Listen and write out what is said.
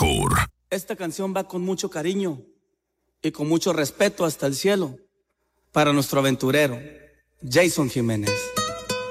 mejor. Esta canción va con mucho cariño y con mucho respeto hasta el cielo para nuestro aventurero, Jason Jiménez.